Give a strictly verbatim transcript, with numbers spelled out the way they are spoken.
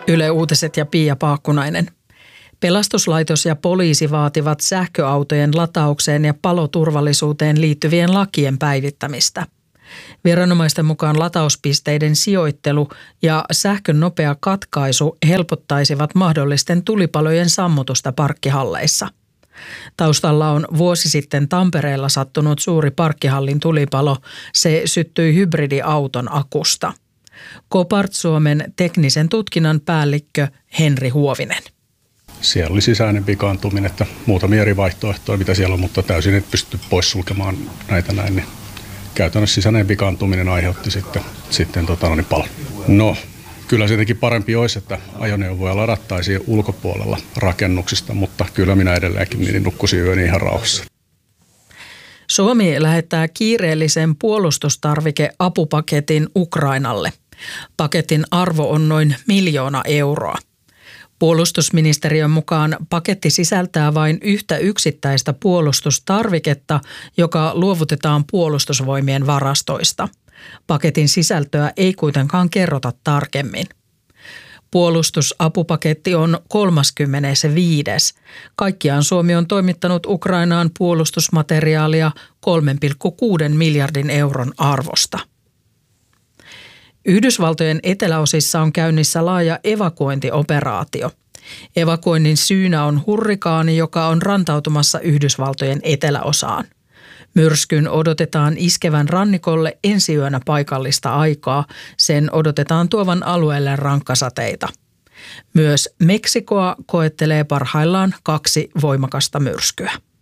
Yle Uutiset ja Pia Paakkunainen. Pelastuslaitos ja poliisi vaativat sähköautojen lataukseen ja paloturvallisuuteen liittyvien lakien päivittämistä. Viranomaisten mukaan latauspisteiden sijoittelu ja sähkön nopea katkaisu helpottaisivat mahdollisten tulipalojen sammutusta parkkihalleissa. Taustalla on vuosi sitten Tampereella sattunut suuri parkkihallin tulipalo. Se syttyi hybridiauton akusta. Copart Suomen teknisen tutkinnan päällikkö Henri Huovinen. Siellä oli sisäinen vikaantuminen, että muutamia eri vaihtoehtoja, mitä siellä on, mutta täysin et pysty poissulkemaan näitä näin. Niin käytännössä sisäinen vikaantuminen aiheutti sitten, sitten tota, no niin palon. No, kyllä se jotenkin parempi olisi, että ajoneuvoja ladattaisiin ulkopuolella rakennuksista, mutta kyllä minä edelleenkin niin nukkusin yöni ihan rauhassa. Suomi lähettää kiireellisen puolustustarvike-apupaketin Ukrainalle. Paketin arvo on noin miljoona euroa. Puolustusministeriön mukaan paketti sisältää vain yhtä yksittäistä puolustustarviketta, joka luovutetaan puolustusvoimien varastoista. Paketin sisältöä ei kuitenkaan kerrota tarkemmin. Puolustusapupaketti on kolmaskymmenesviides. Kaikkiaan Suomi on toimittanut Ukrainaan puolustusmateriaalia kolme pilkku kuusi miljardin euron arvosta. Yhdysvaltojen eteläosissa on käynnissä laaja evakuointioperaatio. Evakuoinnin syynä on hurrikaani, joka on rantautumassa Yhdysvaltojen eteläosaan. Myrskyn odotetaan iskevän rannikolle ensi yönä paikallista aikaa. Sen odotetaan tuovan alueelle rankkasateita. Myös Meksikoa koettelee parhaillaan kaksi voimakasta myrskyä.